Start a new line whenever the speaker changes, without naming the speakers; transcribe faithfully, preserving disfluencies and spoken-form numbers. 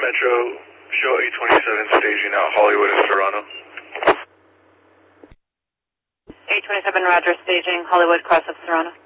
Metro, show eight twenty-seven staging out Hollywood and Serrano.
eight twenty-seven, Roger, staging Hollywood, cross of Serrano.